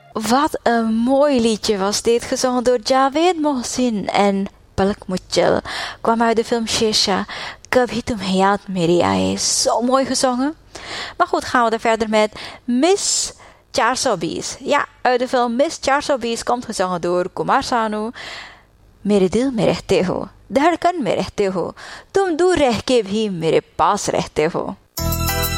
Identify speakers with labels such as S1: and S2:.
S1: Wat een mooi liedje was dit, gezongen door Javed Mohsin en Palak Muchal. Kwam uit de film Shisha, Kabhi Tum Yaad Meri Aaye. Zo mooi gezongen. Maar goed, gaan we er verder met Miss 420. Ja, uit de film Miss 420 komt gezongen door Kumar Sanu. Mere dil mein rehte ho, धड़कन में रहते हो, तुम दूर रह के भी मेरे पास रहते हो.